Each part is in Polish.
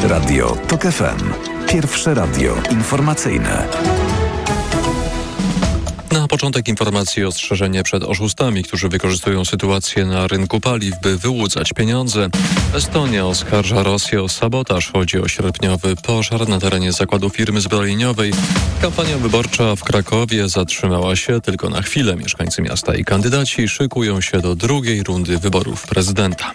Radio TOK FM. Pierwsze radio informacyjne. Na początek informacji ostrzeżenie przed oszustami, którzy wykorzystują sytuację na rynku paliw, by wyłudzać pieniądze. Estonia oskarża Rosję o sabotaż. Chodzi o sierpniowy pożar na terenie zakładu firmy zbrojeniowej. Kampania wyborcza w Krakowie zatrzymała się tylko na chwilę. Mieszkańcy miasta i kandydaci szykują się do drugiej rundy wyborów prezydenta.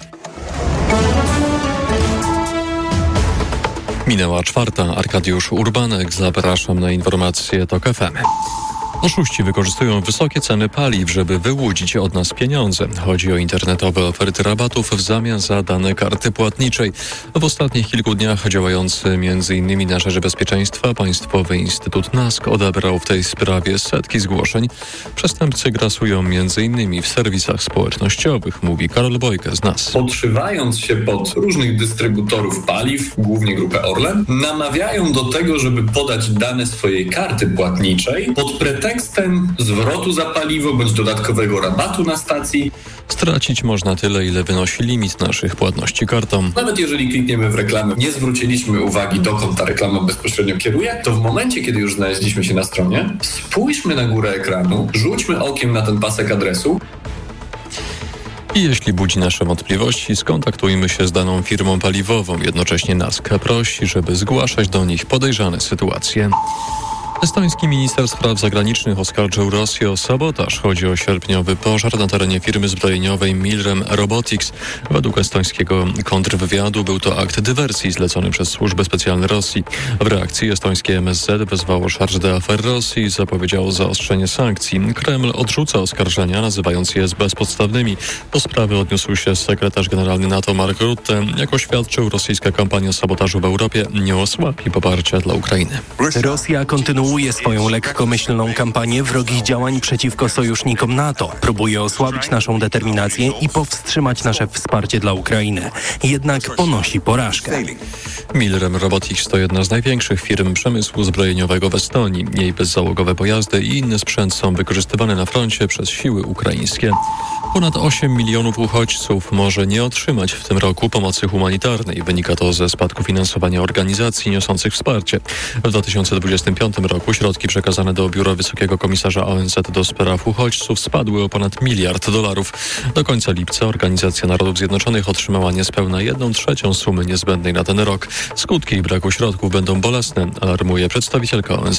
Minęła 4. Arkadiusz Urbanek. Zapraszam na informacje TOK FM. Oszuści wykorzystują wysokie ceny paliw, żeby wyłudzić od nas pieniądze. Chodzi o internetowe oferty rabatów w zamian za dane karty płatniczej. W ostatnich kilku dniach działający m.in. na rzecz bezpieczeństwa Państwowy Instytut NASK odebrał w tej sprawie setki zgłoszeń. Przestępcy grasują m.in. w serwisach społecznościowych, mówi Karol Bojkę z NAS. Podszywając się pod różnych dystrybutorów paliw, głównie grupę Orlen, namawiają do tego, żeby podać dane swojej karty płatniczej pod pretekstem zwrotu za paliwo bądź dodatkowego rabatu na stacji. Stracić można tyle, ile wynosi limit naszych płatności kartą. Nawet jeżeli klikniemy w reklamę, nie zwróciliśmy uwagi, dokąd ta reklama bezpośrednio kieruje, to w momencie, kiedy już znaleźliśmy się na stronie, spójrzmy na górę ekranu, rzućmy okiem na ten pasek adresu. I jeśli budzi nasze wątpliwości, skontaktujmy się z daną firmą paliwową. Jednocześnie NASK prosi, żeby zgłaszać do nich podejrzane sytuacje. Estoński minister spraw zagranicznych oskarżył Rosję o sabotaż. Chodzi o sierpniowy pożar na terenie firmy zbrojeniowej Milrem Robotics. Według estońskiego kontrwywiadu był to akt dywersji zlecony przez służby specjalne Rosji. W reakcji estońskie MSZ wezwało Chargé d'Affaires Rosji i zapowiedziało zaostrzenie sankcji. Kreml odrzuca oskarżenia, nazywając je bezpodstawnymi. Do sprawy odniósł się sekretarz generalny NATO Mark Rutte. Jak oświadczył, rosyjska kampania sabotażu w Europie nie osłabi poparcia dla Ukrainy. Rosja kontynuuje swoją lekkomyślną kampanię wrogich działań przeciwko sojusznikom NATO. Próbuje osłabić naszą determinację i powstrzymać nasze wsparcie dla Ukrainy. Jednak ponosi porażkę. Milrem Robotics to jedna z największych firm przemysłu zbrojeniowego w Estonii. Jej bezzałogowe pojazdy i inny sprzęt są wykorzystywane na froncie przez siły ukraińskie. Ponad 8 milionów uchodźców może nie otrzymać w tym roku pomocy humanitarnej. Wynika to ze spadku finansowania organizacji niosących wsparcie. W 2025 roku środki przekazane do Biura Wysokiego Komisarza ONZ do spraw uchodźców spadły o ponad $1 miliard. Do końca lipca Organizacja Narodów Zjednoczonych otrzymała niespełna 1/3 sumy niezbędnej na ten rok. Skutki braku środków będą bolesne, alarmuje przedstawicielka ONZ.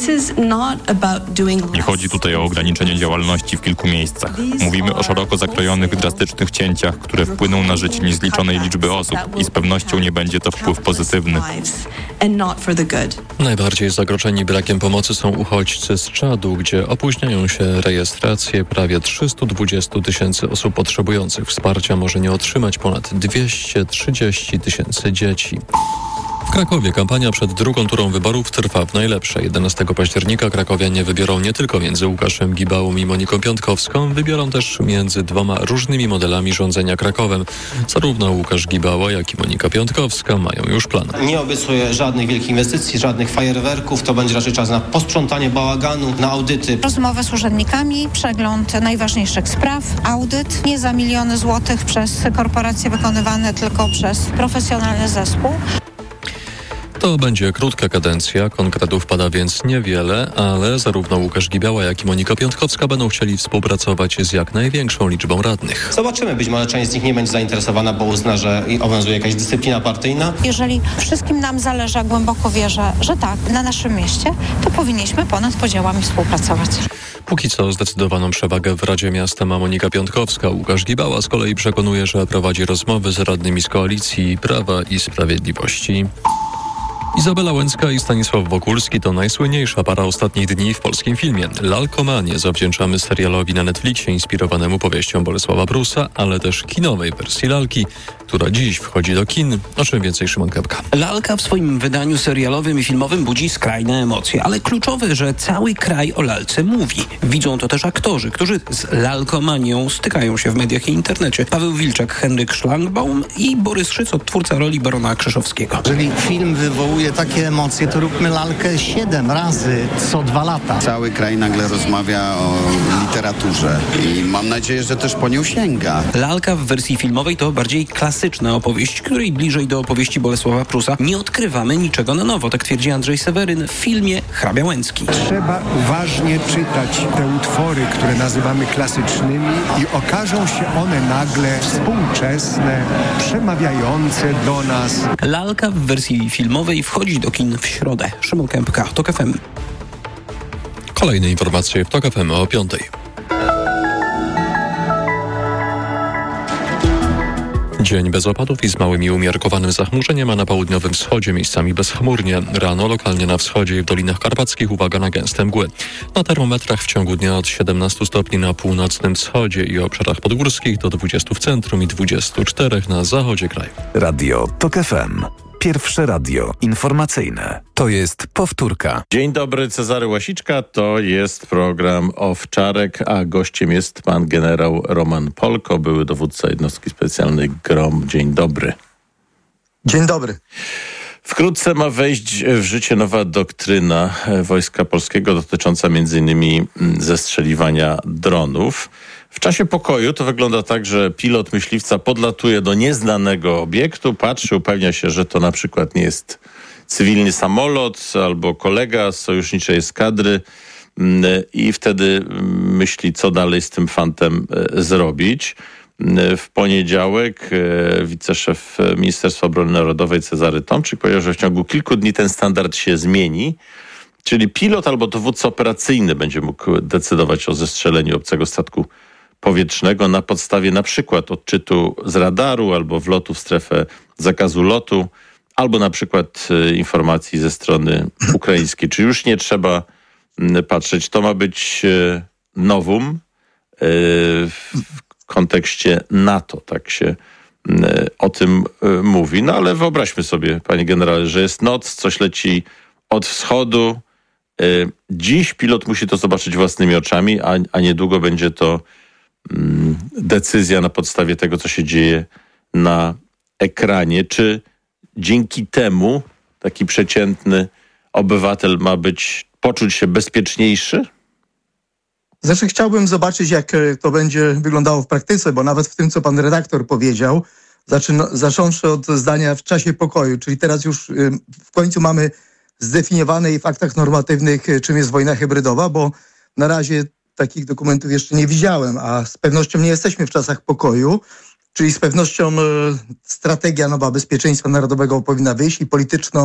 Nie chodzi tutaj o ograniczenie działalności w kilku miejscach. Mówimy o szeroko zakrojonych, drastycznych cięciach, które wpłyną na życie niezliczonej liczby osób i z pewnością nie będzie to wpływ pozytywny. Najbardziej zagrożeni brakiem pomocy są uchodźcy z Czadu, gdzie opóźniają się rejestracje. Prawie 320 000 osób potrzebujących wsparcia może nie otrzymać ponad 230 000 dzieci. W Krakowie kampania przed drugą turą wyborów trwa w najlepsze. 11 października krakowianie wybiorą nie tylko między Łukaszem Gibałą i Moniką Piątkowską, wybiorą też między dwoma różnymi modelami rządzenia Krakowem. Zarówno Łukasz Gibała, jak i Monika Piątkowska mają już plan. Nie obiecuję żadnych wielkich inwestycji, żadnych fajerwerków. To będzie raczej czas na posprzątanie bałaganu, na audyty. Rozmowy z urzędnikami, przegląd najważniejszych spraw, audyt. Nie za miliony złotych przez korporacje wykonywane, tylko przez profesjonalny zespół. To będzie krótka kadencja, konkretów pada więc niewiele, ale zarówno Łukasz Gibała, jak i Monika Piątkowska będą chcieli współpracować z jak największą liczbą radnych. Zobaczymy, być może część z nich nie będzie zainteresowana, bo uzna, że obowiązuje jakaś dyscyplina partyjna. Jeżeli wszystkim nam zależy, a głęboko wierzę, że tak, na naszym mieście, to powinniśmy ponad podziałami współpracować. Póki co zdecydowaną przewagę w Radzie Miasta ma Monika Piątkowska. Łukasz Gibała z kolei przekonuje, że prowadzi rozmowy z radnymi z koalicji Prawa i Sprawiedliwości. Izabela Łęcka i Stanisław Wokulski to najsłynniejsza para ostatnich dni w polskim filmie. Lalkomanię zawdzięczamy serialowi na Netflixie inspirowanemu powieścią Bolesława Prusa, ale też kinowej wersji lalki, która dziś wchodzi do kin. O czym więcej Szymon Kępka. Lalka w swoim wydaniu serialowym i filmowym budzi skrajne emocje, ale kluczowe, że cały kraj o lalce mówi. Widzą to też aktorzy, którzy z lalkomanią stykają się w mediach i internecie. Paweł Wilczak, Henryk Szlangbaum i Borys Szyc, twórca roli barona Krzyżowskiego. Jeżeli film wywołuje generuje takie emocje, to róbmy lalkę 7 razy co 2 lata. Cały kraj nagle rozmawia o literaturze i mam nadzieję, że też po nią sięga. Lalka w wersji filmowej to bardziej klasyczna opowieść, której bliżej do opowieści Bolesława Prusa nie odkrywamy niczego na nowo, tak twierdzi Andrzej Seweryn w filmie Hrabia Łęcki. Trzeba uważnie czytać te utwory, które nazywamy klasycznymi i okażą się one nagle współczesne, przemawiające do nas. Lalka w wersji filmowej wchodzi do kin w środę. Szymon Kępka, TOK FM. Kolejne informacje w TOK FM o 5:00. Dzień bez opadów i z małym i umiarkowanym zachmurzeniem, a na południowym wschodzie miejscami bezchmurnie. Rano lokalnie na wschodzie i w Dolinach Karpackich uwaga na gęste mgły. Na termometrach w ciągu dnia od 17 stopni na północnym wschodzie i obszarach podgórskich do 20 w centrum i 24 na zachodzie kraju. Radio TOK FM. Pierwsze radio informacyjne. To jest powtórka. Dzień dobry, Cezary Łasiczka. To jest program Owczarek, a gościem jest pan generał Roman Polko, były dowódca jednostki specjalnej GROM. Dzień dobry. Dzień dobry. Wkrótce ma wejść w życie nowa doktryna Wojska Polskiego dotycząca m.in. zestrzeliwania dronów. W czasie pokoju to wygląda tak, że pilot myśliwca podlatuje do nieznanego obiektu, patrzy, upewnia się, że to na przykład nie jest cywilny samolot albo kolega z sojuszniczej eskadry i wtedy myśli, co dalej z tym fantem zrobić. W poniedziałek wiceszef Ministerstwa Obrony Narodowej Cezary Tomczyk powiedział, że w ciągu kilku dni ten standard się zmieni, czyli pilot albo dowódca operacyjny będzie mógł decydować o zestrzeleniu obcego statku powietrznego na podstawie na przykład odczytu z radaru albo wlotu w strefę zakazu lotu, albo na przykład informacji ze strony ukraińskiej. Czy już nie trzeba patrzeć? To ma być novum w kontekście NATO, tak się o tym mówi. No ale wyobraźmy sobie, panie generale, że jest noc, coś leci od wschodu. Dziś pilot musi to zobaczyć własnymi oczami, a niedługo będzie to decyzja na podstawie tego, co się dzieje na ekranie. Czy dzięki temu taki przeciętny obywatel ma poczuć się bezpieczniejszy? Znaczy chciałbym zobaczyć, jak to będzie wyglądało w praktyce, bo nawet w tym, co pan redaktor powiedział, zacząwszy od zdania w czasie pokoju, czyli teraz już w końcu mamy zdefiniowane i w aktach normatywnych, czym jest wojna hybrydowa, bo na razie takich dokumentów jeszcze nie widziałem, a z pewnością nie jesteśmy w czasach pokoju, czyli z pewnością strategia nowa bezpieczeństwa narodowego powinna wyjść i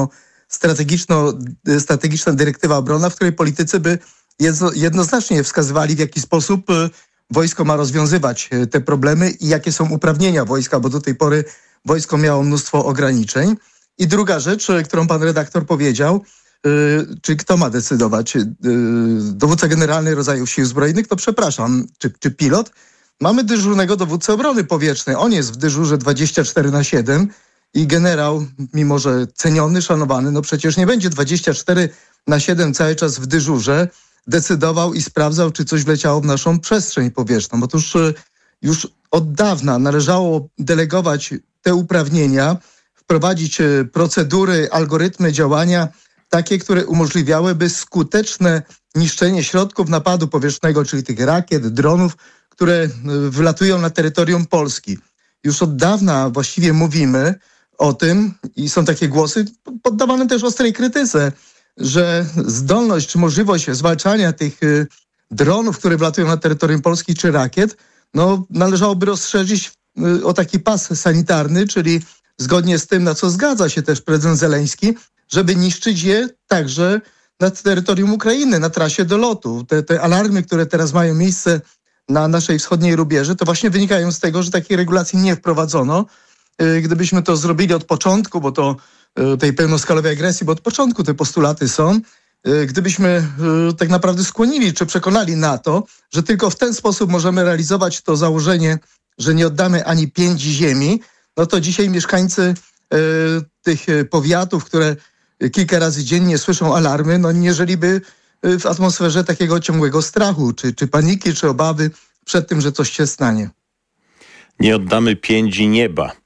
polityczno-strategiczna dyrektywa obronna, w której politycy by jednoznacznie wskazywali, w jaki sposób wojsko ma rozwiązywać te problemy i jakie są uprawnienia wojska, bo do tej pory wojsko miało mnóstwo ograniczeń. I druga rzecz, którą pan redaktor powiedział, czy kto ma decydować? Dowódca generalny rodzajów sił zbrojnych? To przepraszam, czy pilot? Mamy dyżurnego dowódcę obrony powietrznej. On jest w dyżurze 24/7 i generał, mimo że ceniony, szanowany, no przecież nie będzie 24/7 cały czas w dyżurze decydował i sprawdzał, czy coś wleciało w naszą przestrzeń powietrzną. Otóż już od dawna należało delegować te uprawnienia, wprowadzić procedury, algorytmy działania takie, które umożliwiałyby skuteczne niszczenie środków napadu powietrznego, czyli tych rakiet, dronów, które wylatują na terytorium Polski. Już od dawna właściwie mówimy o tym i są takie głosy poddawane też ostrej krytyce, że zdolność czy możliwość zwalczania tych dronów, które wlatują na terytorium Polski czy rakiet, no należałoby rozszerzyć o taki pas sanitarny, czyli zgodnie z tym, na co zgadza się też prezydent Zeleński, żeby niszczyć je także nad terytorium Ukrainy, na trasie do lotu. Te alarmy, które teraz mają miejsce na naszej wschodniej rubieży, to właśnie wynikają z tego, że takiej regulacji nie wprowadzono. Gdybyśmy to zrobili od początku, bo to tej pełnoskalowej agresji, bo od początku te postulaty są, gdybyśmy tak naprawdę skłonili czy przekonali NATO, że tylko w ten sposób możemy realizować to założenie, że nie oddamy ani piędzi ziemi, no to dzisiaj mieszkańcy tych powiatów, które kilka razy dziennie słyszą alarmy, no nie żyliby w atmosferze takiego ciągłego strachu, czy paniki, czy obawy przed tym, że coś się stanie. Nie oddamy piędzi nieba.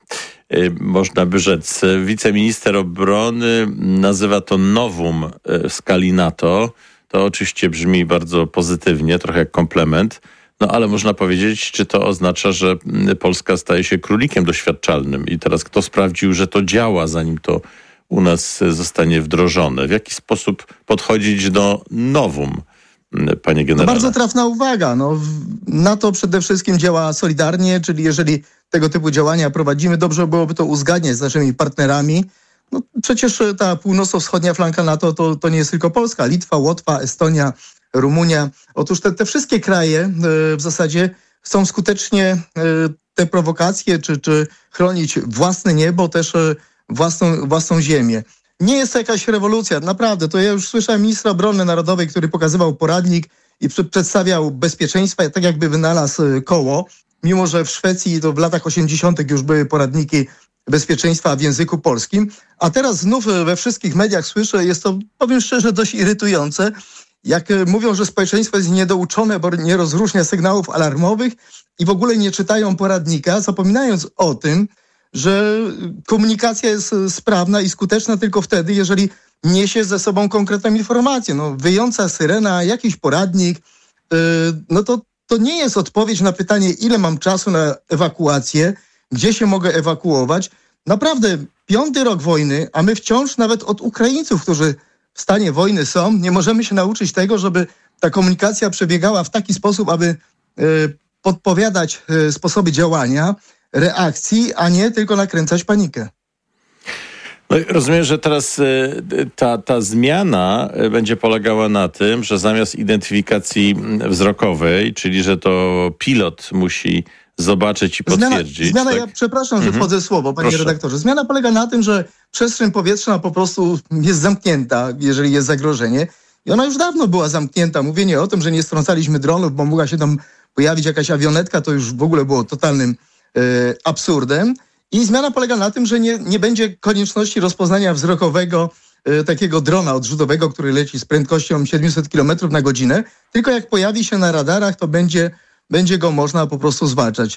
można by rzec. Wiceminister obrony nazywa to nowum w skali NATO. To oczywiście brzmi bardzo pozytywnie, trochę jak komplement. No ale można powiedzieć, czy to oznacza, że Polska staje się królikiem doświadczalnym i teraz kto sprawdził, że to działa, zanim to u nas zostanie wdrożone? W jaki sposób podchodzić do nowum, panie generale? No bardzo trafna uwaga. NATO przede wszystkim działa solidarnie, czyli jeżeli tego typu działania prowadzimy, dobrze byłoby to uzgadniać z naszymi partnerami. No przecież ta północno-wschodnia flanka NATO to nie jest tylko Polska. Litwa, Łotwa, Estonia, Rumunia. Otóż te wszystkie kraje w zasadzie chcą skutecznie te prowokacje, czy chronić własne niebo, też własną ziemię. Nie jest to jakaś rewolucja, naprawdę. To ja już słyszałem ministra obrony narodowej, który pokazywał poradnik i przedstawiał bezpieczeństwo, tak jakby wynalazł koło, mimo że w Szwecji to w latach 80. już były poradniki bezpieczeństwa w języku polskim. A teraz znów we wszystkich mediach słyszę, jest to, powiem szczerze, dość irytujące, jak mówią, że społeczeństwo jest niedouczone, bo nie rozróżnia sygnałów alarmowych i w ogóle nie czytają poradnika, zapominając o tym, że komunikacja jest sprawna i skuteczna tylko wtedy, jeżeli niesie ze sobą konkretną informację. Wyjąca syrena, jakiś poradnik, to nie jest odpowiedź na pytanie, ile mam czasu na ewakuację, gdzie się mogę ewakuować. Naprawdę 5. rok wojny, a my wciąż nawet od Ukraińców, którzy w stanie wojny są, nie możemy się nauczyć tego, żeby ta komunikacja przebiegała w taki sposób, aby podpowiadać sposoby działania, reakcji, a nie tylko nakręcać panikę. No i rozumiem, że teraz ta zmiana będzie polegała na tym, że zamiast identyfikacji wzrokowej, czyli że to pilot musi zobaczyć i potwierdzić. Zmiana, tak? Ja przepraszam, że wchodzę w słowo, panie redaktorze. Zmiana polega na tym, że przestrzeń powietrzna po prostu jest zamknięta, jeżeli jest zagrożenie. I ona już dawno była zamknięta. Mówienie o tym, że nie strącaliśmy dronów, bo mogła się tam pojawić jakaś awionetka, to już w ogóle było totalnym absurdem. I zmiana polega na tym, że nie będzie konieczności rozpoznania wzrokowego takiego drona odrzutowego, który leci z prędkością 700 km na godzinę, tylko jak pojawi się na radarach, to będzie go można po prostu zwalczać.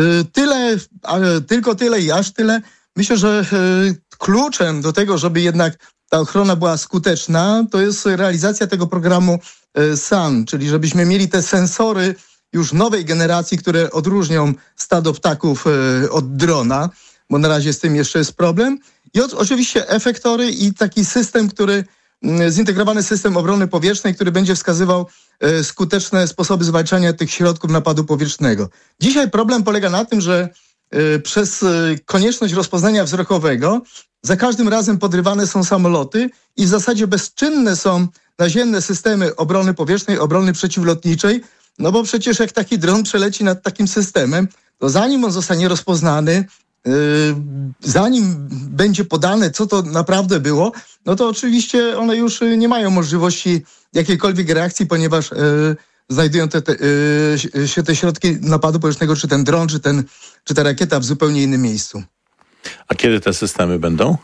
Tylko tyle i aż tyle. Myślę, że kluczem do tego, żeby jednak ta ochrona była skuteczna, to jest realizacja tego programu SAN, czyli żebyśmy mieli te sensory już nowej generacji, które odróżnią stado ptaków od drona, bo na razie z tym jeszcze jest problem. I oczywiście efektory i taki system, zintegrowany system obrony powietrznej, który będzie wskazywał skuteczne sposoby zwalczania tych środków napadu powietrznego. Dzisiaj problem polega na tym, że przez konieczność rozpoznania wzrokowego za każdym razem podrywane są samoloty i w zasadzie bezczynne są naziemne systemy obrony powietrznej, obrony przeciwlotniczej, no bo przecież jak taki dron przeleci nad takim systemem, to zanim on zostanie rozpoznany, zanim będzie podane, co to naprawdę było, no to oczywiście one już nie mają możliwości jakiejkolwiek reakcji, ponieważ znajdują się te środki napadu powietrznego, czy ten dron, czy ta rakieta w zupełnie innym miejscu. A kiedy te systemy będą?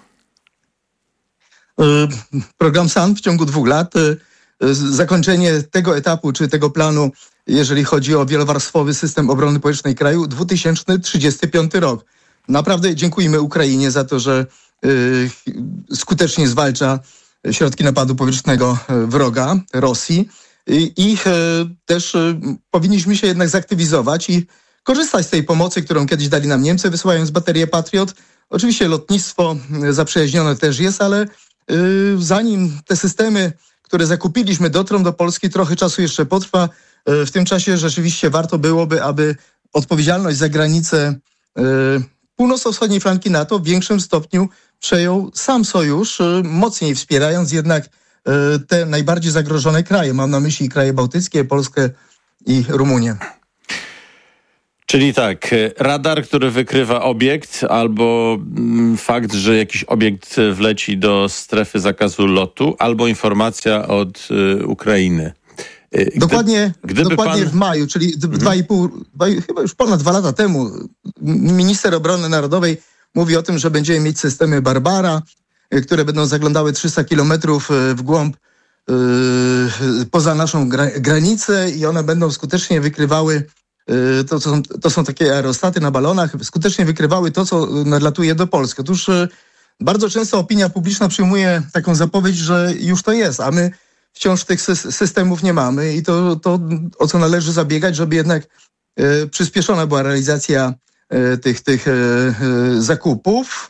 Program SAN w ciągu 2 lat. Zakończenie tego etapu, czy tego planu, jeżeli chodzi o wielowarstwowy system obrony powietrznej kraju, 2035 rok. Naprawdę dziękujemy Ukrainie za to, że skutecznie zwalcza środki napadu powietrznego wroga, Rosji. I też powinniśmy się jednak zaktywizować i korzystać z tej pomocy, którą kiedyś dali nam Niemcy, wysyłając baterie Patriot. Oczywiście lotnictwo zaprzyjaźnione też jest, ale zanim te systemy, które zakupiliśmy, dotrą do Polski, trochę czasu jeszcze potrwa. W tym czasie rzeczywiście warto byłoby, aby odpowiedzialność za granicę północno-wschodniej flanki NATO w większym stopniu przejął sam Sojusz, mocniej wspierając jednak te najbardziej zagrożone kraje. Mam na myśli kraje bałtyckie, Polskę i Rumunię. Czyli tak, radar, który wykrywa obiekt, albo fakt, że jakiś obiekt wleci do strefy zakazu lotu, albo informacja od Ukrainy. Dokładnie w maju, czyli 2,5, chyba już ponad 2 lata temu, minister obrony narodowej mówi o tym, że będziemy mieć systemy Barbara, które będą zaglądały 300 kilometrów w głąb poza naszą granicę i one będą skutecznie wykrywały to są takie aerostaty na balonach, skutecznie wykrywały to, co nadlatuje do Polski. Otóż bardzo często opinia publiczna przyjmuje taką zapowiedź, że już to jest, a my wciąż tych systemów nie mamy i to o co należy zabiegać, żeby jednak przyspieszona była realizacja tych zakupów,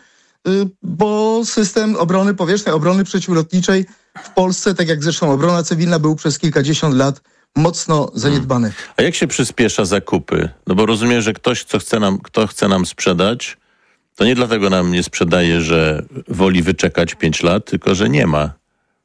bo system obrony powietrznej, obrony przeciwlotniczej w Polsce, tak jak zresztą obrona cywilna, był przez kilkadziesiąt lat mocno zaniedbany. A jak się przyspiesza zakupy? No bo rozumiem, że ktoś, kto chce nam sprzedać, to nie dlatego nam nie sprzedaje, że woli wyczekać 5 lat, tylko że nie ma.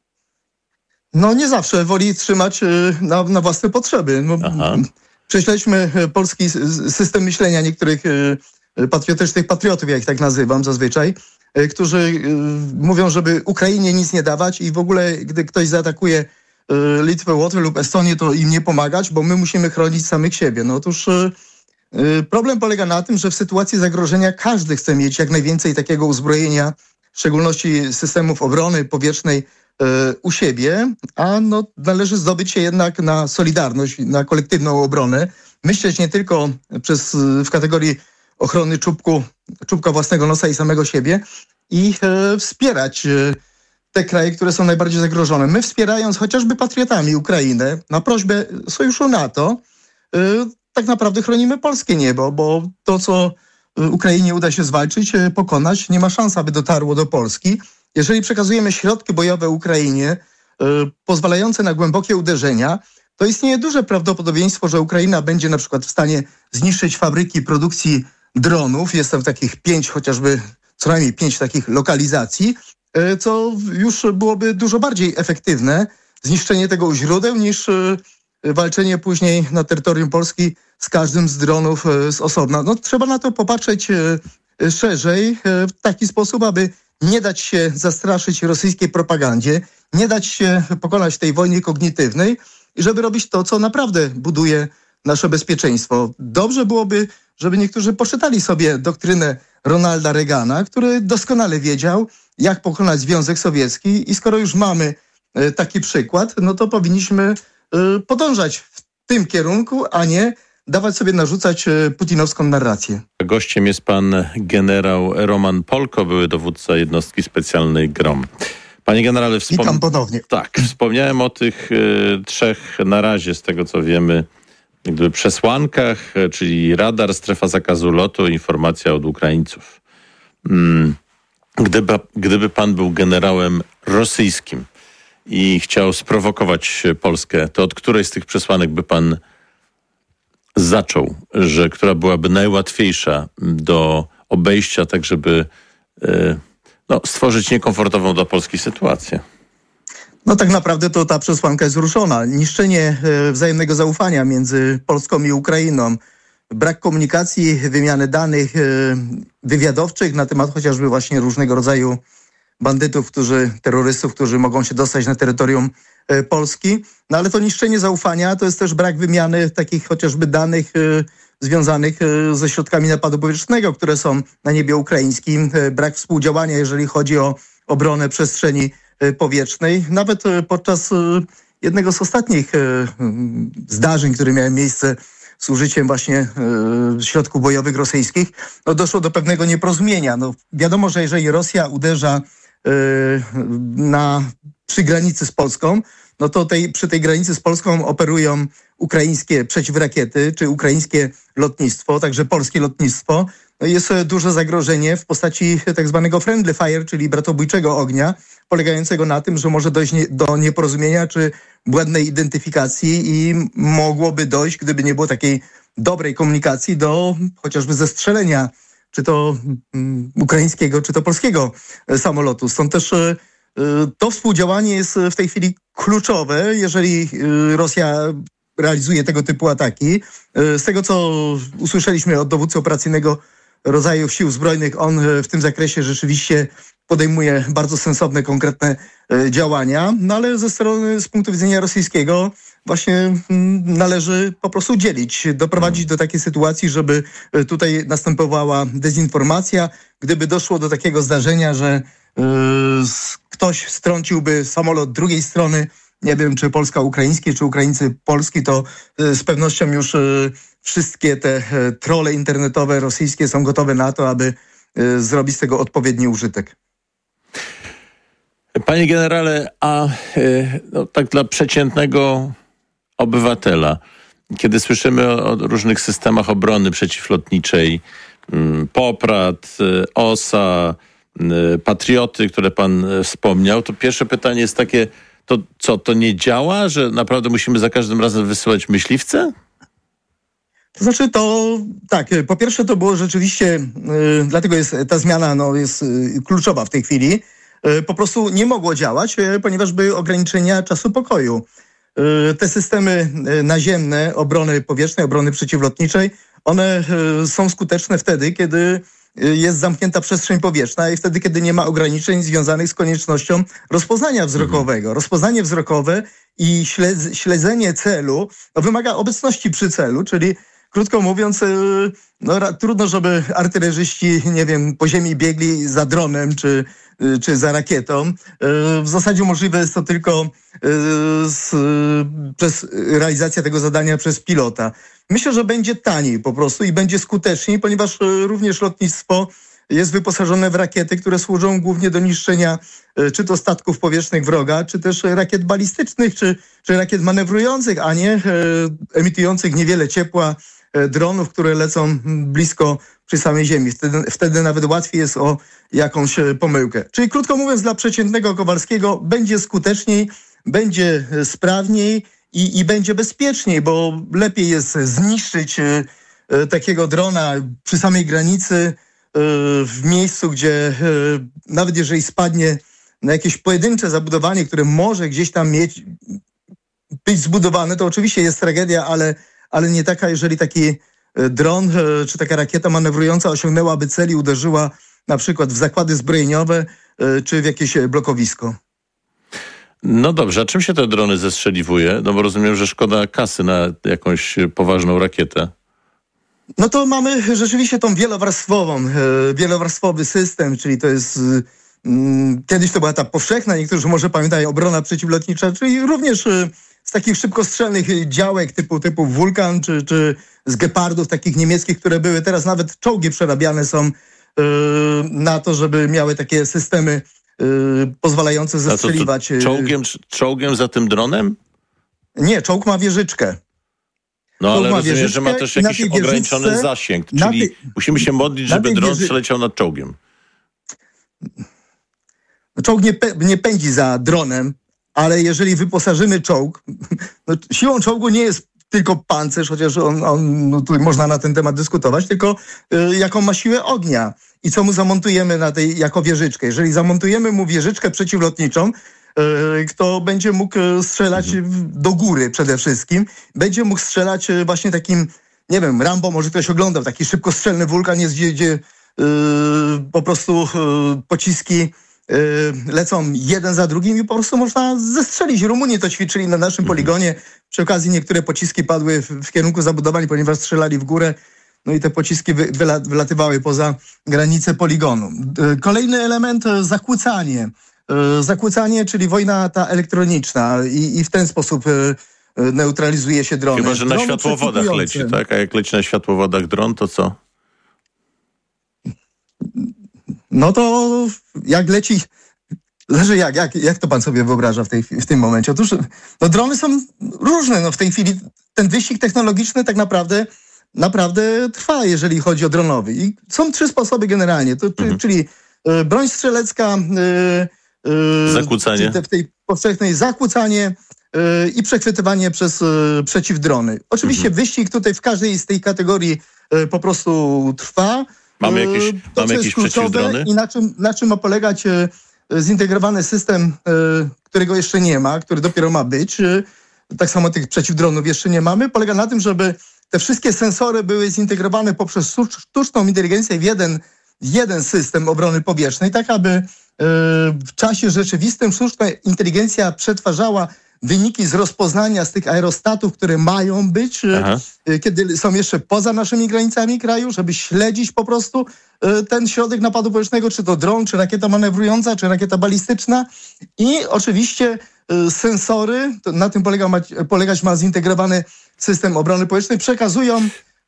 No nie zawsze woli trzymać na własne potrzeby. Prześledźmy polski system myślenia niektórych patriotycznych patriotów, ja ich tak nazywam zazwyczaj, którzy mówią, żeby Ukrainie nic nie dawać i w ogóle, gdy ktoś zaatakuje Litwę, Łotwę lub Estonię, to im nie pomagać, bo my musimy chronić samych siebie. No otóż problem polega na tym, że w sytuacji zagrożenia każdy chce mieć jak najwięcej takiego uzbrojenia, w szczególności systemów obrony powietrznej u siebie, a należy zdobyć się jednak na solidarność, na kolektywną obronę. Myśleć nie tylko w kategorii ochrony czubka własnego nosa i samego siebie i wspierać te kraje, które są najbardziej zagrożone. My wspierając chociażby patriotami Ukrainę na prośbę Sojuszu NATO, tak naprawdę chronimy polskie niebo, bo to, co Ukrainie uda się zwalczyć, pokonać, nie ma szans, aby dotarło do Polski. Jeżeli przekazujemy środki bojowe Ukrainie, pozwalające na głębokie uderzenia, to istnieje duże prawdopodobieństwo, że Ukraina będzie na przykład w stanie zniszczyć fabryki produkcji dronów. Jest tam takich 5 chociażby, co najmniej 5 takich lokalizacji, co już byłoby dużo bardziej efektywne zniszczenie tego u źródeł niż walczenie później na terytorium Polski z każdym z dronów z osobna. No, trzeba na to popatrzeć szerzej w taki sposób, aby nie dać się zastraszyć rosyjskiej propagandzie, nie dać się pokonać tej wojnie kognitywnej i żeby robić to, co naprawdę buduje nasze bezpieczeństwo. Dobrze byłoby, żeby niektórzy poczytali sobie doktrynę Ronalda Reagana, który doskonale wiedział, jak pokonać Związek Sowiecki i skoro już mamy taki przykład, no to powinniśmy podążać w tym kierunku, a nie dawać sobie narzucać putinowską narrację. Gościem jest pan generał Roman Polko, były dowódca jednostki specjalnej GROM. Panie generale, witam ponownie. Tak, wspomniałem o tych 3 na razie, z tego co wiemy, jakby przesłankach, czyli radar, strefa zakazu lotu, informacja od Ukraińców. Gdyby pan był generałem rosyjskim i chciał sprowokować Polskę, to od której z tych przesłanek by pan zaczął, która byłaby najłatwiejsza do obejścia, tak żeby stworzyć niekomfortową dla Polski sytuację? No tak naprawdę to ta przesłanka jest ruszona. Niszczenie wzajemnego zaufania między Polską i Ukrainą, brak komunikacji, wymiany danych wywiadowczych na temat chociażby właśnie różnego rodzaju bandytów, terrorystów, którzy mogą się dostać na terytorium Polski. No ale to niszczenie zaufania to jest też brak wymiany takich chociażby danych związanych ze środkami napadu powietrznego, które są na niebie ukraińskim. Brak współdziałania, jeżeli chodzi o obronę przestrzeni powietrznej. Nawet podczas jednego z ostatnich zdarzeń, które miały miejsce z użyciem właśnie środków bojowych rosyjskich, doszło do pewnego nieporozumienia. Wiadomo, że jeżeli Rosja uderza przy granicy z Polską, no to przy tej granicy z Polską operują ukraińskie przeciwrakiety, czy ukraińskie lotnictwo, także polskie lotnictwo. No jest duże zagrożenie w postaci tak zwanego friendly fire, czyli bratobójczego ognia, polegającego na tym, że może dojść do nieporozumienia czy błędnej identyfikacji i mogłoby dojść, gdyby nie było takiej dobrej komunikacji, do chociażby zestrzelenia czy to ukraińskiego, czy to polskiego samolotu. Stąd też to współdziałanie jest w tej chwili kluczowe, jeżeli Rosja realizuje tego typu ataki. Z tego, co usłyszeliśmy od dowódcy operacyjnego rodzajów sił zbrojnych, on w tym zakresie rzeczywiście podejmuje bardzo sensowne, konkretne działania, no ale z punktu widzenia rosyjskiego właśnie należy po prostu dzielić, doprowadzić do takiej sytuacji, żeby tutaj następowała dezinformacja. Gdyby doszło do takiego zdarzenia, że ktoś strąciłby samolot drugiej strony, nie wiem, czy Polska ukraiński, czy Ukraińcy polski, to z pewnością już wszystkie te trolle internetowe rosyjskie są gotowe na to, aby zrobić z tego odpowiedni użytek. Panie generale, a tak dla przeciętnego obywatela, kiedy słyszymy o różnych systemach obrony przeciwlotniczej, Poprad, OSA, Patrioty, które pan wspomniał, to pierwsze pytanie jest takie, to co, to nie działa, że naprawdę musimy za każdym razem wysyłać myśliwce? To znaczy tak, po pierwsze to było rzeczywiście, dlatego jest ta zmiana jest kluczowa w tej chwili, po prostu nie mogło działać, ponieważ były ograniczenia czasu pokoju. Te systemy naziemne obrony powietrznej, obrony przeciwlotniczej, one są skuteczne wtedy, kiedy jest zamknięta przestrzeń powietrzna i wtedy, kiedy nie ma ograniczeń związanych z koniecznością rozpoznania wzrokowego. Rozpoznanie wzrokowe i śledzenie celu wymaga obecności przy celu, czyli krótko mówiąc, trudno, żeby artylerzyści, nie wiem, po ziemi biegli za dronem czy za rakietą. W zasadzie możliwe jest to tylko przez realizację tego zadania przez pilota. Myślę, że będzie taniej po prostu i będzie skuteczniej, ponieważ również lotnictwo jest wyposażone w rakiety, które służą głównie do niszczenia czy to statków powietrznych wroga, czy też rakiet balistycznych, czy rakiet manewrujących, a nie emitujących niewiele ciepła dronów, które lecą blisko przy samej ziemi. Wtedy nawet łatwiej jest o jakąś pomyłkę. Czyli krótko mówiąc, dla przeciętnego Kowalskiego będzie skuteczniej, będzie sprawniej i będzie bezpieczniej, bo lepiej jest zniszczyć takiego drona przy samej granicy w miejscu, gdzie nawet jeżeli spadnie na jakieś pojedyncze zabudowanie, które może gdzieś tam być zbudowane, to oczywiście jest tragedia, ale nie taka, jeżeli taki dron czy taka rakieta manewrująca osiągnęłaby cel i uderzyła na przykład w zakłady zbrojeniowe czy w jakieś blokowisko. No dobrze, a czym się te drony zestrzeliwuje? No bo rozumiem, że szkoda kasy na jakąś poważną rakietę. No to mamy rzeczywiście tą wielowarstwowy system, czyli to jest... Kiedyś to była ta powszechna, niektórzy może pamiętają, obrona przeciwlotnicza, czyli również z takich szybkostrzelnych działek typu Wulkan, czy z Gepardów takich niemieckich, które były. Teraz nawet czołgi przerabiane są na to, żeby miały takie systemy pozwalające zestrzeliwać. Czołgiem za tym dronem? Nie, czołg ma wieżyczkę. No ale rozumiem, że ma też jakiś ograniczony zasięg, czyli musimy się modlić, żeby dron przeleciał nad czołgiem. Czołg nie pędzi za dronem, ale jeżeli wyposażymy czołg, siłą czołgu nie jest tylko pancerz, chociaż tu można na ten temat dyskutować, tylko jaką ma siłę ognia i co mu zamontujemy jako wieżyczkę. Jeżeli zamontujemy mu wieżyczkę przeciwlotniczą, kto będzie mógł strzelać do góry przede wszystkim, będzie mógł strzelać właśnie takim, nie wiem, Rambo, może ktoś oglądał, taki szybkostrzelny Wulkan jest, gdzie po prostu pociski lecą jeden za drugim i po prostu można zestrzelić. Rumuni to ćwiczyli na naszym poligonie. Przy okazji niektóre pociski padły w kierunku zabudowań, ponieważ strzelali w górę. No i te pociski wylatywały poza granice poligonu. Kolejny element, zakłócanie. Zakłócanie, czyli wojna ta elektroniczna i w ten sposób neutralizuje się drony. Chyba, że na światłowodach leci, tak? A jak leci na światłowodach dron, to co? No to jak leci... Zależy jak to pan sobie wyobraża w tym momencie? Otóż drony są różne. W tej chwili ten wyścig technologiczny tak naprawdę trwa, jeżeli chodzi o dronowy. I są 3 sposoby generalnie, czyli broń strzelecka, zakłócanie. W tej powszechnej zakłócanie i przechwytywanie przez przeciwdrony. Oczywiście wyścig tutaj w każdej z tej kategorii po prostu trwa. Mamy jakieś przeciwdrony? I na czym ma polegać zintegrowany system, którego jeszcze nie ma, który dopiero ma być. Tak samo tych przeciwdronów jeszcze nie mamy. Polega na tym, żeby te wszystkie sensory były zintegrowane poprzez sztuczną inteligencję w jeden system obrony powietrznej, tak aby w czasie rzeczywistym sztuczna inteligencja przetwarzała wyniki z rozpoznania z tych aerostatów, które mają być, kiedy są jeszcze poza naszymi granicami kraju, żeby śledzić po prostu ten środek napadu powietrznego, czy to dron, czy rakieta manewrująca, czy rakieta balistyczna. I oczywiście sensory, na tym polegać ma zintegrowany system obrony powietrznej, przekazują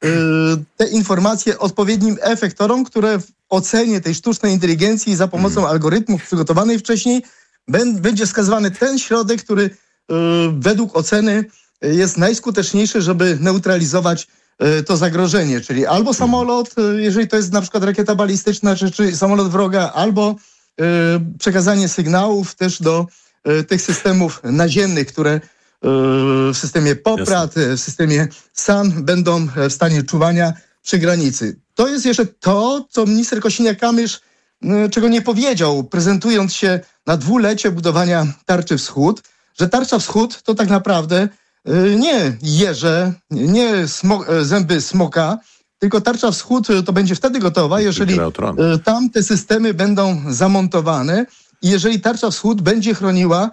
te informacje odpowiednim efektorom, które w ocenie tej sztucznej inteligencji za pomocą algorytmów przygotowanej wcześniej będzie wskazywany ten środek, który według oceny jest najskuteczniejszy, żeby neutralizować to zagrożenie, czyli albo samolot, jeżeli to jest na przykład rakieta balistyczna, czy samolot wroga, albo przekazanie sygnałów też do tych systemów naziemnych, które w systemie POPRAD, w systemie SAN będą w stanie czuwania przy granicy. To jest jeszcze to, co minister Kosiniak-Kamysz, czego nie powiedział, prezentując się na 2-lecie budowania Tarczy Wschód, że Tarcza Wschód to tak naprawdę nie jeże, nie zęby smoka, tylko Tarcza Wschód to będzie wtedy gotowa, jeżeli tam te systemy będą zamontowane i jeżeli Tarcza Wschód będzie chroniła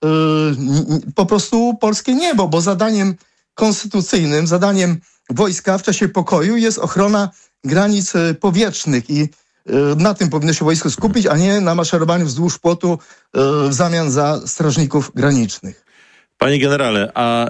po prostu polskie niebo, bo zadaniem konstytucyjnym, zadaniem wojska w czasie pokoju jest ochrona granic powietrznych i na tym powinno się wojsko skupić, a nie na maszerowaniu wzdłuż płotu w zamian za strażników granicznych. Panie generale, a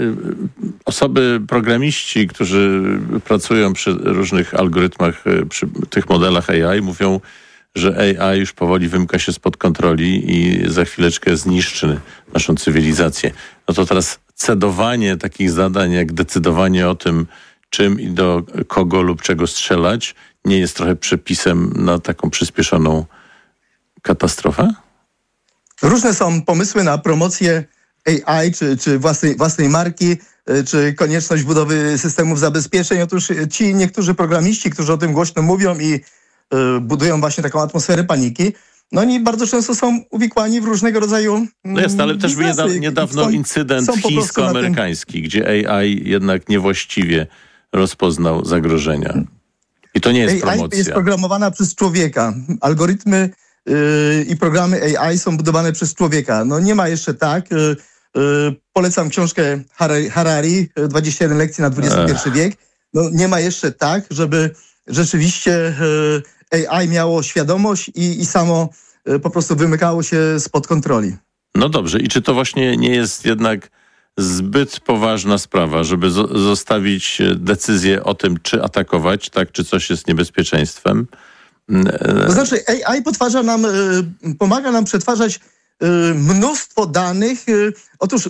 osoby, programiści, którzy pracują przy różnych algorytmach, przy tych modelach AI, mówią, że AI już powoli wymyka się spod kontroli i za chwileczkę zniszczy naszą cywilizację. No to teraz cedowanie takich zadań, jak decydowanie o tym, czym i do kogo lub czego strzelać, nie jest trochę przepisem na taką przyspieszoną katastrofę? Różne są pomysły na promocję AI, czy własnej marki, czy konieczność budowy systemów zabezpieczeń. Otóż ci niektórzy programiści, którzy o tym głośno mówią i budują właśnie taką atmosferę paniki, no oni bardzo często są uwikłani w różnego rodzaju No jest, ale też niedawno incydent chińsko-amerykański, gdzie AI jednak niewłaściwie rozpoznał zagrożenia. I to nie jest promocja. AI jest programowana przez człowieka. Algorytmy i programy AI są budowane przez człowieka. No nie ma jeszcze tak. Polecam książkę Harari, 21 lekcji na XXI wiek. No nie ma jeszcze tak, żeby rzeczywiście AI miało świadomość i samo po prostu wymykało się spod kontroli. No dobrze. I czy to właśnie nie jest jednak zbyt poważna sprawa, żeby zostawić decyzję o tym, czy atakować, tak, czy coś jest niebezpieczeństwem? To znaczy AI pomaga nam przetwarzać mnóstwo danych. Otóż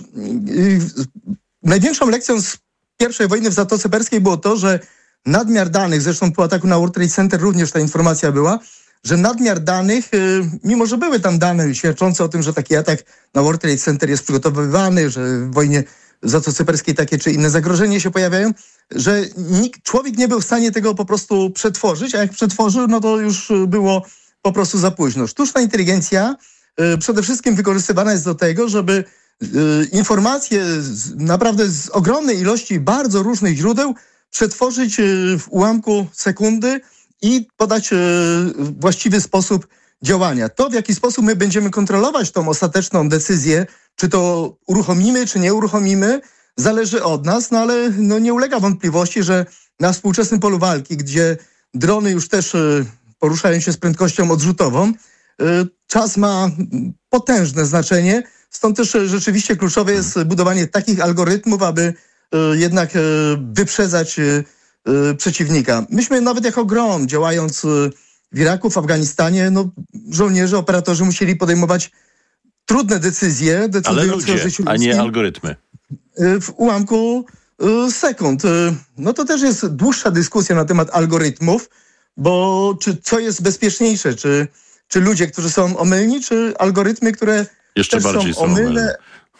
największą lekcją z I wojny w Zatoce Perskiej było to, że nadmiar danych, zresztą po ataku na World Trade Center również ta informacja była, że nadmiar danych, mimo że były tam dane świadczące o tym, że taki atak na World Trade Center jest przygotowywany, że w wojnie w Zatoce Perskiej takie czy inne zagrożenia się pojawiają, że człowiek nie był w stanie tego po prostu przetworzyć, a jak przetworzył, no to już było po prostu za późno. Sztuczna inteligencja przede wszystkim wykorzystywana jest do tego, żeby informacje naprawdę z ogromnej ilości bardzo różnych źródeł przetworzyć w ułamku sekundy i podać właściwy sposób działania. To, w jaki sposób my będziemy kontrolować tą ostateczną decyzję, czy to uruchomimy, czy nie uruchomimy, zależy od nas, no ale no, nie ulega wątpliwości, że na współczesnym polu walki, gdzie drony już też poruszają się z prędkością odrzutową, czas ma potężne znaczenie, stąd też rzeczywiście kluczowe jest budowanie takich algorytmów, aby jednak wyprzedzać przeciwnika. Myśmy nawet jako GROM, działając w Iraku, w Afganistanie, no, żołnierze, operatorzy musieli podejmować trudne decyzje. Ale ludzie, a nie algorytmy. W ułamku sekund. No to też jest dłuższa dyskusja na temat algorytmów, bo co jest bezpieczniejsze? Czy ludzie, którzy są omylni, czy algorytmy, które jeszcze też bardziej są omylne,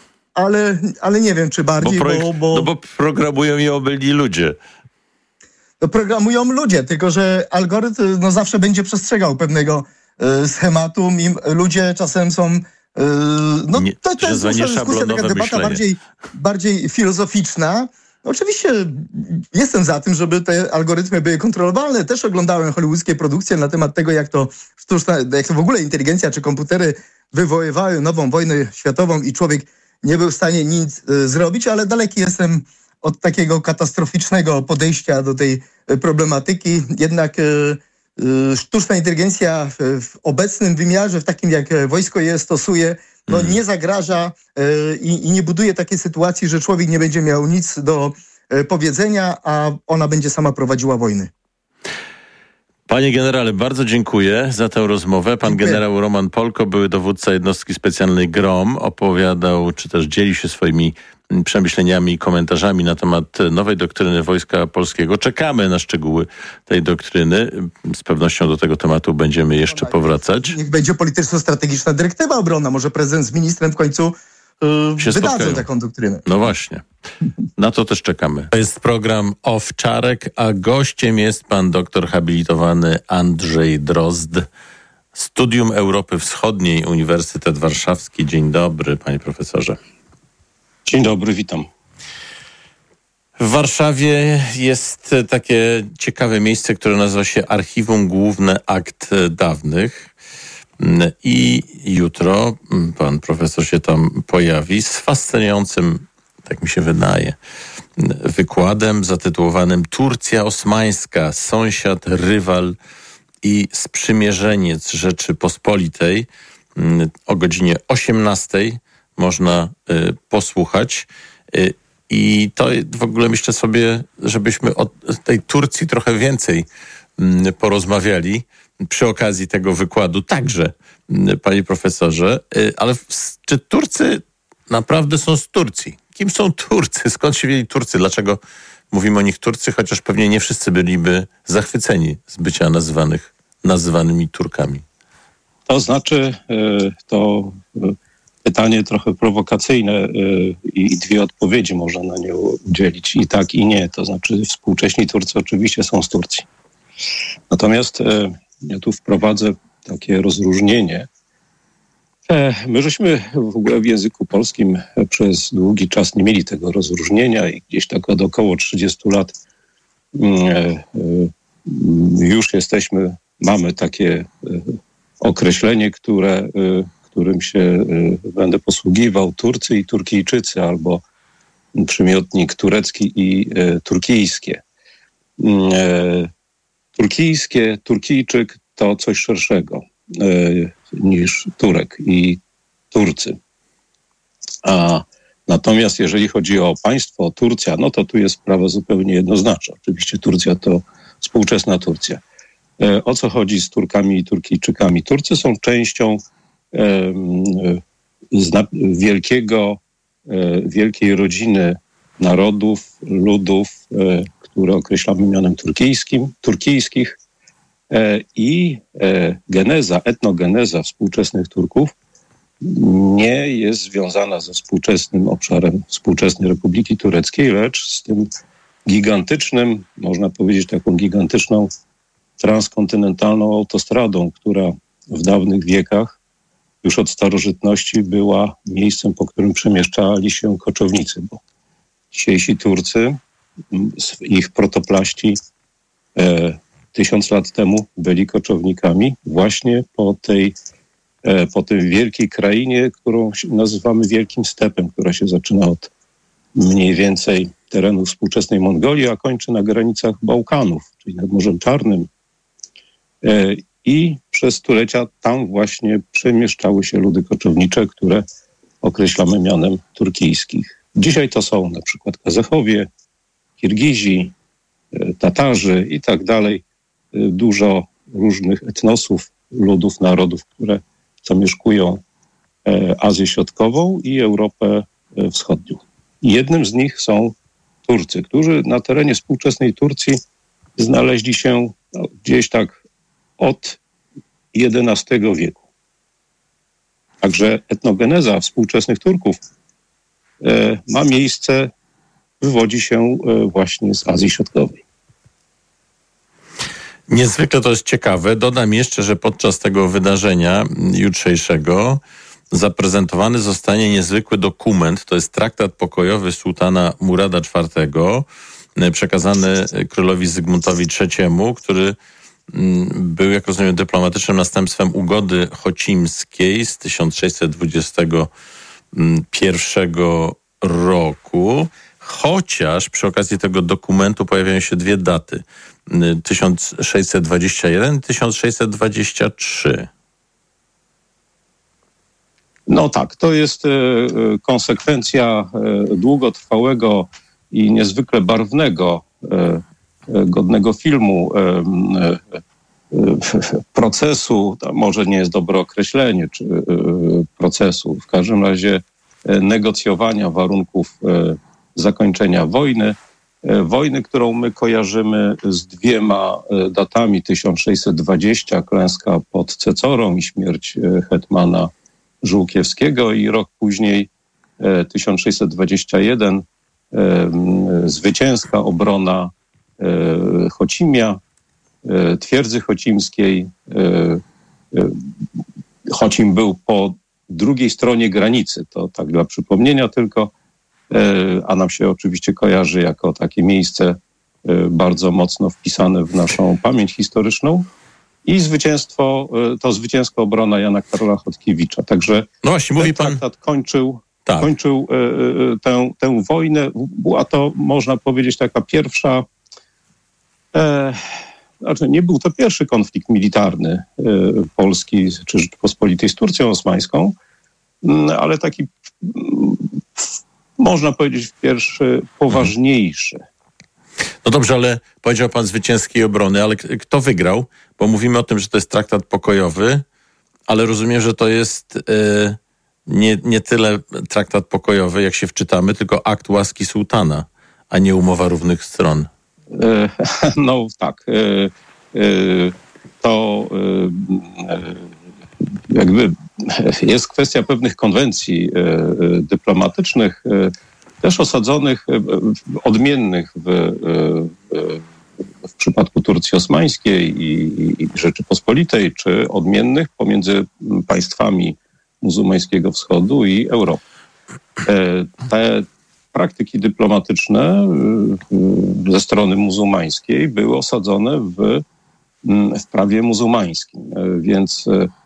ale nie wiem, czy bardziej, bo programują je omylni ludzie. No programują ludzie, tylko że algorytm no, zawsze będzie przestrzegał pewnego schematu. Ludzie czasem są... no nie, to jest dyskusja, taka debata bardziej filozoficzna. Oczywiście jestem za tym, żeby te algorytmy były kontrolowalne. Też oglądałem hollywoodzkie produkcje na temat tego, jak to w ogóle inteligencja czy komputery wywoływały nową wojnę światową i człowiek nie był w stanie nic zrobić, ale daleki jestem od takiego katastroficznego podejścia do tej problematyki. Jednak sztuczna inteligencja w obecnym wymiarze, w takim jak wojsko je stosuje, no nie zagraża i nie buduje takiej sytuacji, że człowiek nie będzie miał nic do powiedzenia, a ona będzie sama prowadziła wojny. Panie generale, bardzo dziękuję za tę rozmowę. Pan generał Roman Polko, były dowódca jednostki specjalnej GROM, opowiadał, czy też dzieli się swoimi przemyśleniami i komentarzami na temat nowej doktryny Wojska Polskiego. Czekamy na szczegóły tej doktryny. Z pewnością do tego tematu będziemy jeszcze powracać. Niech będzie polityczno-strategiczna dyrektywa obronna. Może prezydent z ministrem w końcu wydadzą taką doktrynę. No właśnie. Na to też czekamy. To jest program Owczarek, a gościem jest pan doktor habilitowany Andrzej Drozd. Studium Europy Wschodniej, Uniwersytet Warszawski. Dzień dobry, panie profesorze. Dzień dobry, witam. W Warszawie jest takie ciekawe miejsce, które nazywa się Archiwum Główne Akt Dawnych. I jutro pan profesor się tam pojawi z fascynującym, tak mi się wydaje, wykładem zatytułowanym Turcja Osmańska, sąsiad, rywal i sprzymierzeniec Rzeczypospolitej. O godzinie 18:00 można posłuchać. I to w ogóle myślę sobie, żebyśmy o tej Turcji trochę więcej porozmawiali przy okazji tego wykładu także, panie profesorze. Ale czy Turcy naprawdę są z Turcji? Kim są Turcy? Skąd się wzięli Turcy? Dlaczego mówimy o nich Turcy, chociaż pewnie nie wszyscy byliby zachwyceni z bycia nazywanymi Turkami? To znaczy, to pytanie trochę prowokacyjne i dwie odpowiedzi można na nie udzielić. I tak, i nie. To znaczy współcześni Turcy oczywiście są z Turcji. Natomiast ja tu wprowadzę takie rozróżnienie. My żeśmy w ogóle w języku polskim przez długi czas nie mieli tego rozróżnienia i gdzieś tak od około 30 lat już mamy takie określenie, którym się będę posługiwał, Turcy i Turkijczycy, albo przymiotnik turecki i turkijskie. Turkijczyk to coś szerszego niż Turek i Turcy. Natomiast jeżeli chodzi o państwo Turcja, no to tu jest sprawa zupełnie jednoznaczna. Oczywiście Turcja to współczesna Turcja. O co chodzi z Turkami i Turkijczykami? Turcy są częścią wielkiej rodziny narodów, ludów, które określamy mianem turkijskich i etnogeneza współczesnych Turków nie jest związana ze współczesnym obszarem współczesnej Republiki Tureckiej, lecz z tym gigantycznym, można powiedzieć taką gigantyczną transkontynentalną autostradą, która w dawnych wiekach, już od starożytności, była miejscem, po którym przemieszczali się koczownicy, bo dzisiejsi Turcy, ich protoplaści 1000 lat temu byli koczownikami właśnie po tej wielkiej krainie, którą nazywamy Wielkim Stepem, która się zaczyna od mniej więcej terenów współczesnej Mongolii, a kończy na granicach Bałkanów, czyli nad Morzem Czarnym. I przez stulecia tam właśnie przemieszczały się ludy koczownicze, które określamy mianem turkijskich. Dzisiaj to są na przykład Kazachowie, Kirgizi, Tatarzy i tak dalej. Dużo różnych etnosów, ludów, narodów, które zamieszkują Azję Środkową i Europę Wschodnią. I jednym z nich są Turcy, którzy na terenie współczesnej Turcji znaleźli się gdzieś tak od XI wieku. Także etnogeneza współczesnych Turków ma miejsce, wywodzi się właśnie z Azji Środkowej. Niezwykle to jest ciekawe. Dodam jeszcze, że podczas tego wydarzenia jutrzejszego zaprezentowany zostanie niezwykły dokument. To jest traktat pokojowy sułtana Murada IV, przekazany królowi Zygmuntowi III, który był, jak rozumiem, dyplomatycznym następstwem ugody chocimskiej z 1621 roku. Chociaż przy okazji tego dokumentu pojawiają się dwie daty. 1621 i 1623. No tak, to jest konsekwencja długotrwałego i niezwykle barwnego, godnego filmu procesu, to może nie jest dobre określenie, czy procesu, w każdym razie negocjowania warunków zakończenia wojny. Wojny, którą my kojarzymy z dwoma datami: 1620, klęska pod Cecorą i śmierć hetmana Żółkiewskiego, i rok później 1621, zwycięska obrona Chocimia, twierdzy chocimskiej. Chocim był po drugiej stronie granicy, to tak dla przypomnienia tylko, a nam się oczywiście kojarzy jako takie miejsce bardzo mocno wpisane w naszą pamięć historyczną. I zwycięska obrona Jana Karola Chodkiewicza. Także no właśnie, mówi pan, traktat kończył tę wojnę. Była to, można powiedzieć, taka pierwsza... nie był to pierwszy konflikt militarny Polski czy Rzeczypospolitej z Turcją osmańską, ale taki, można powiedzieć, pierwszy poważniejszy. No dobrze, ale powiedział pan zwycięskiej obrony, ale kto wygrał? Bo mówimy o tym, że to jest traktat pokojowy, ale rozumiem, że to jest nie tyle traktat pokojowy, jak się wczytamy, tylko akt łaski sułtana, a nie umowa równych stron. No tak. To jakby jest kwestia pewnych konwencji dyplomatycznych, też osadzonych, odmiennych w przypadku Turcji osmańskiej i Rzeczypospolitej, czy odmiennych pomiędzy państwami muzułmańskiego wschodu i Europy. Te praktyki dyplomatyczne ze strony muzułmańskiej były osadzone w prawie muzułmańskim, więc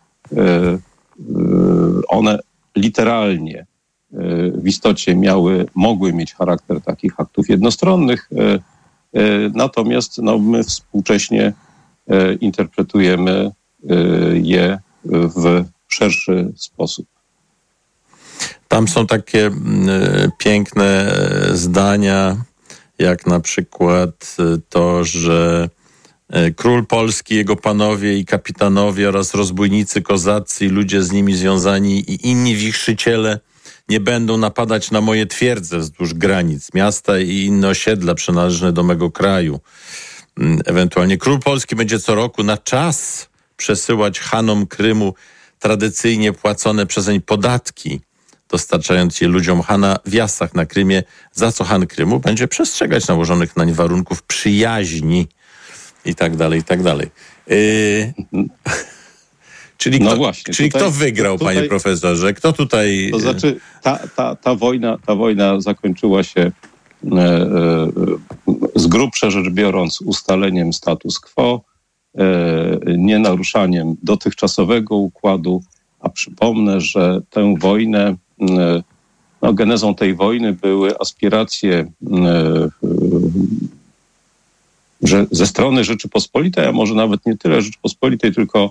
one literalnie w istocie mogły mieć charakter takich aktów jednostronnych, natomiast my współcześnie interpretujemy je w szerszy sposób. Tam są takie piękne zdania, jak na przykład to, że król polski, jego panowie i kapitanowie oraz rozbójnicy kozacy i ludzie z nimi związani i inni wichrzyciele nie będą napadać na moje twierdze wzdłuż granic, miasta i inne osiedla przynależne do mego kraju. Ewentualnie król polski będzie co roku na czas przesyłać Hanom Krymu tradycyjnie płacone przezeń podatki, dostarczając je ludziom Hana w Jasach na Krymie, za co Han Krymu będzie przestrzegać nałożonych nań warunków przyjaźni i tak dalej, i tak dalej. Czyli, kto wygrał, panie profesorze? Kto tutaj... To znaczy, ta wojna zakończyła się z grubsza rzecz biorąc ustaleniem status quo, nie naruszaniem dotychczasowego układu, a przypomnę, że tę wojnę, genezą tej wojny były aspiracje że ze strony Rzeczypospolitej, a może nawet nie tyle Rzeczypospolitej,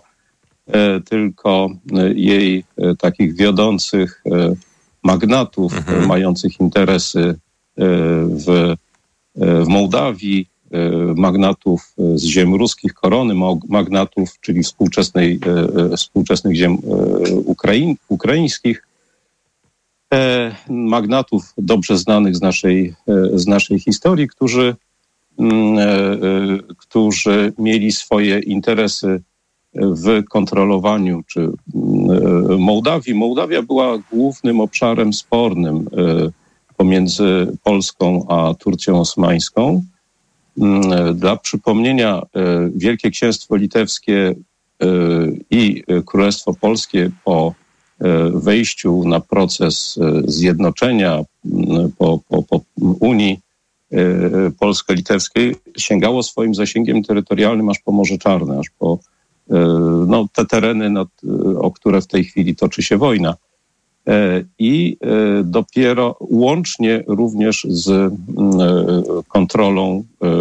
tylko jej takich wiodących magnatów mających interesy w Mołdawii, magnatów z ziem ruskich, korony magnatów, czyli współczesnych ziem ukraińskich, magnatów dobrze znanych z naszej historii, którzy mieli swoje interesy w kontrolowaniu czy Mołdawii. Mołdawia była głównym obszarem spornym pomiędzy Polską a Turcją osmańską. Dla przypomnienia, Wielkie Księstwo Litewskie i Królestwo Polskie po wejściu na proces zjednoczenia, po Unii polsko-litewskiej sięgało swoim zasięgiem terytorialnym aż po Morze Czarne, aż po te tereny, o które w tej chwili toczy się wojna. I dopiero łącznie również z kontrolą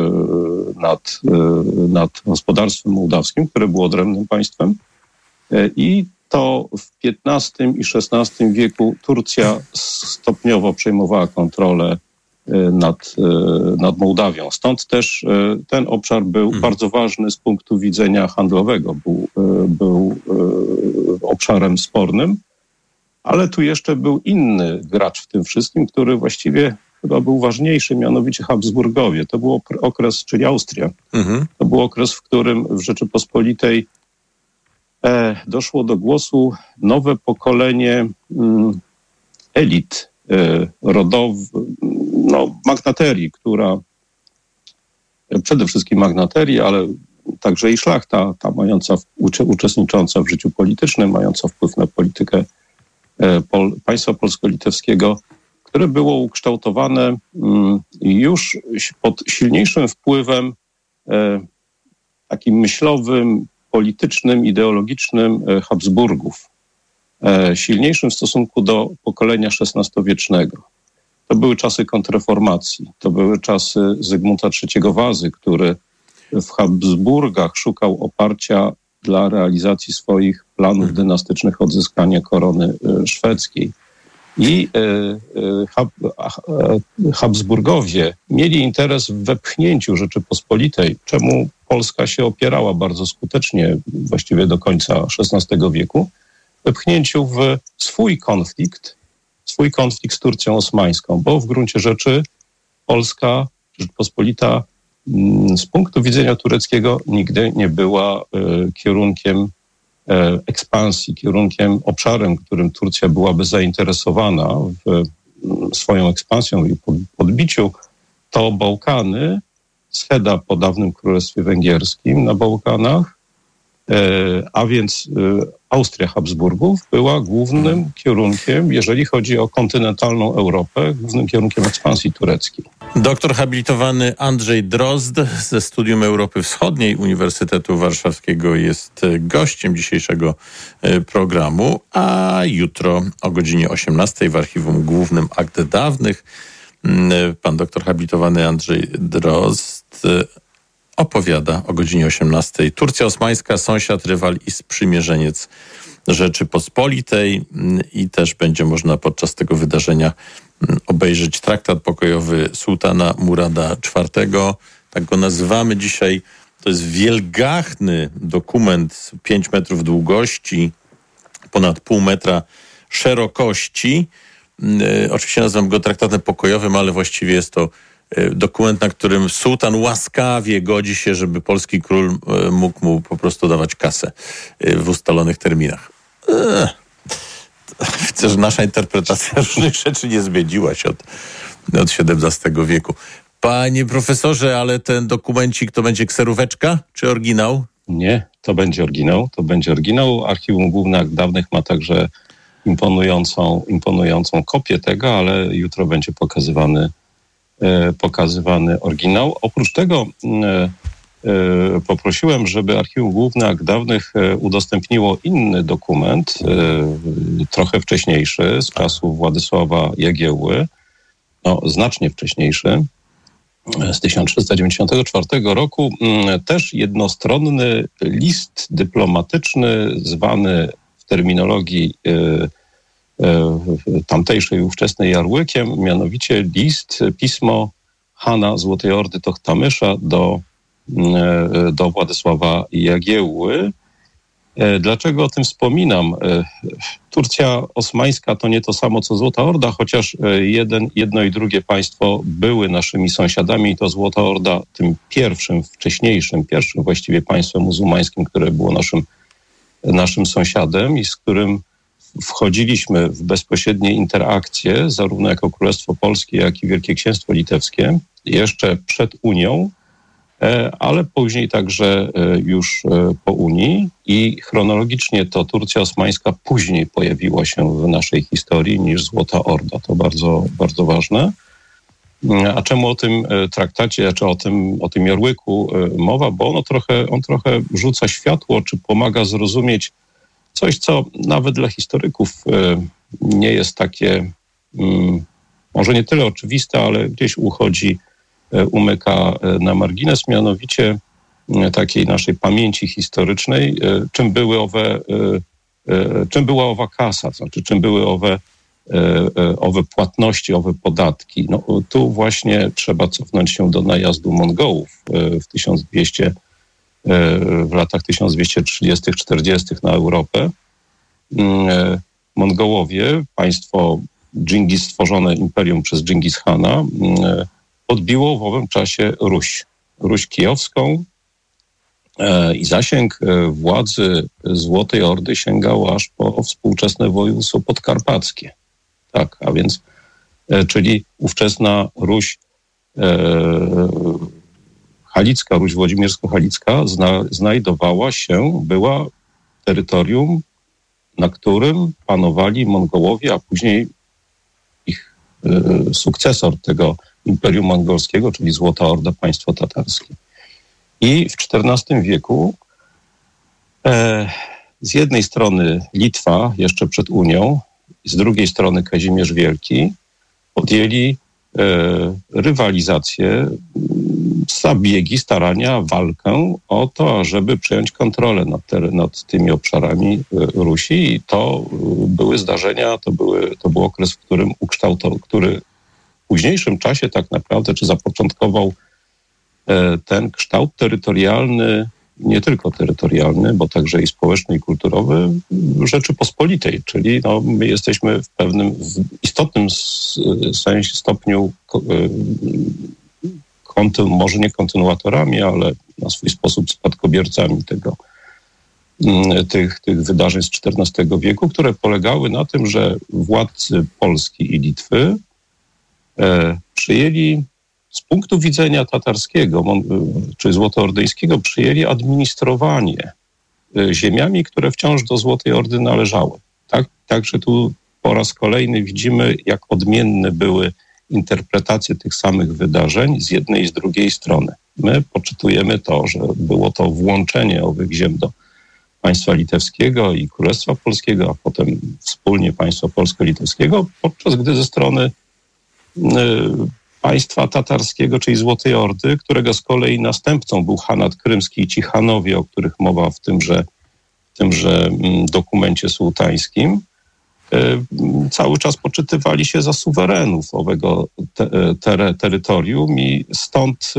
nad gospodarstwem mołdawskim, które było odrębnym państwem. I to w XV i XVI wieku Turcja stopniowo przejmowała kontrolę nad Mołdawią. Stąd też ten obszar był bardzo ważny z punktu widzenia handlowego. Był obszarem spornym, ale tu jeszcze był inny gracz w tym wszystkim, który właściwie chyba był ważniejszy, mianowicie Habsburgowie. To był okres, czyli Austria. To był okres, w którym w Rzeczypospolitej doszło do głosu nowe pokolenie elit rodowych, magnaterii, która przede wszystkim magnaterii, ale także i szlachta, ta uczestnicząca w życiu politycznym, mająca wpływ na politykę państwa polsko-litewskiego, które było ukształtowane już pod silniejszym wpływem takim myślowym, politycznym, ideologicznym Habsburgów. Silniejszym w stosunku do pokolenia XVI-wiecznego. To były czasy kontrreformacji. To były czasy Zygmunta III Wazy, który w Habsburgach szukał oparcia dla realizacji swoich planów dynastycznych odzyskania korony szwedzkiej. I Habsburgowie mieli interes w wepchnięciu Rzeczypospolitej, czemu Polska się opierała bardzo skutecznie, właściwie do końca XVI wieku, wepchnięciu w swój konflikt z Turcją osmańską, bo w gruncie rzeczy Polska, Rzeczpospolita z punktu widzenia tureckiego nigdy nie była kierunkiem ekspansji, kierunkiem, obszarem, którym Turcja byłaby zainteresowana w swoją ekspansją i podbiciu. To Bałkany, scheda po dawnym Królestwie Węgierskim na Bałkanach, a więc Austria Habsburgów była głównym kierunkiem, jeżeli chodzi o kontynentalną Europę, głównym kierunkiem ekspansji tureckiej. Doktor habilitowany Andrzej Drozd ze Studium Europy Wschodniej Uniwersytetu Warszawskiego jest gościem dzisiejszego programu, a jutro o godzinie 18 w Archiwum Głównym Akt Dawnych pan doktor habilitowany Andrzej Drozd opowiada o godzinie 18. Turcja osmańska, sąsiad, rywal i sprzymierzeniec Rzeczypospolitej i też będzie można podczas tego wydarzenia obejrzeć traktat pokojowy sułtana Murada IV. Tak go nazywamy dzisiaj. To jest wielgachny dokument, 5 metrów długości, ponad pół metra szerokości. Oczywiście nazywam go traktatem pokojowym, ale właściwie jest to dokument, na którym sułtan łaskawie godzi się, żeby polski król mógł mu po prostu dawać kasę w ustalonych terminach. Widzę, że nasza interpretacja różnych rzeczy nie zmieniła się od XVII wieku. Panie profesorze, ale ten dokumencik to będzie kseróweczka czy oryginał? Nie, to będzie oryginał. Archiwum Główne Akt Dawnych ma także imponującą kopię tego, ale jutro będzie pokazywany oryginał. Oprócz tego poprosiłem, żeby Archiwum Główne Akt Dawnych udostępniło inny dokument, trochę wcześniejszy, z czasów Władysława Jagiełły, znacznie wcześniejszy, z 1394 roku, też jednostronny list dyplomatyczny, zwany w terminologii tamtejszej ówczesnej Jarłykiem, mianowicie pismo Hana Złotej Ordy Tochtamysza do Władysława Jagiełły. Dlaczego o tym wspominam? Turcja osmańska to nie to samo co Złota Orda, chociaż jedno i drugie państwo były naszymi sąsiadami i to Złota Orda tym pierwszym właściwie państwem muzułmańskim, które było naszym sąsiadem i z którym wchodziliśmy w bezpośrednie interakcje, zarówno jako Królestwo Polskie, jak i Wielkie Księstwo Litewskie, jeszcze przed Unią, ale później także już po Unii i chronologicznie to Turcja osmańska później pojawiła się w naszej historii niż Złota Orda. To bardzo, bardzo ważne. A czemu o tym traktacie, czy o tym Jarłyku mowa? Bo on trochę rzuca światło, czy pomaga zrozumieć coś, co nawet dla historyków nie jest takie, może nie tyle oczywiste, ale gdzieś umyka na margines, mianowicie takiej naszej pamięci historycznej, czym była owa kasa, to znaczy czym były owe owe płatności, owe podatki. No, tu właśnie trzeba cofnąć się do najazdu Mongołów w latach 1230-40 na Europę. Mongołowie, państwo stworzone imperium przez Dżingis Hana, podbiło w owym czasie Ruś kijowską i zasięg władzy Złotej Ordy sięgał aż po współczesne województwo podkarpackie. Tak, a więc, czyli ówczesna Ruś Halicka, Ruś Włodzimiersko-Halicka znajdowała się, była terytorium, na którym panowali Mongołowie, a później ich sukcesor tego Imperium Mongolskiego, czyli Złota Orda, państwo tatarskie. I w XIV wieku z jednej strony Litwa, jeszcze przed Unią, z drugiej strony Kazimierz Wielki podjęli rywalizację, zabiegi, starania, walkę o to, ażeby przejąć kontrolę nad tymi obszarami Rusi. I to były zdarzenia, to był okres, w którym który w późniejszym czasie tak naprawdę, czy zapoczątkował ten kształt terytorialny, nie tylko terytorialny, bo także i społeczny i kulturowy Rzeczypospolitej, czyli no, my jesteśmy w istotnym stopniu może nie kontynuatorami, ale na swój sposób spadkobiercami tych wydarzeń z XIV wieku, które polegały na tym, że władcy Polski i Litwy przyjęli z punktu widzenia tatarskiego czy złotoordyjskiego przyjęli administrowanie ziemiami, które wciąż do Złotej Ordy należały. Także tu po raz kolejny widzimy, jak odmienne były interpretacje tych samych wydarzeń z jednej i z drugiej strony. My poczytujemy to, że było to włączenie owych ziem do państwa litewskiego i Królestwa Polskiego, a potem wspólnie państwa polsko-litewskiego, podczas gdy ze strony państwa tatarskiego, czyli Złotej Ordy, którego z kolei następcą był Hanat Krymski i ci Hanowie, o których mowa w tymże dokumencie sułtańskim, cały czas poczytywali się za suwerenów owego terytorium i stąd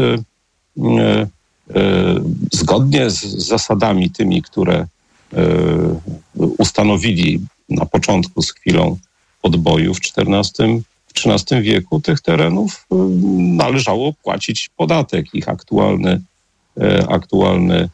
zgodnie z zasadami tymi, które ustanowili na początku z chwilą podboju w XIII wieku, tych terenów należało płacić podatek. Ich aktualny